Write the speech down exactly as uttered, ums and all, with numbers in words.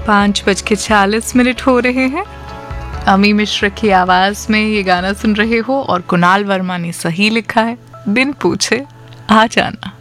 पाँच बज के चालीस मिनट हो रहे हैं। अमी मिश्रा की आवाज़ में ये गाना सुन रहे हो और कुणाल वर्मा ने सही लिखा है। बिन पूछे आ जाना।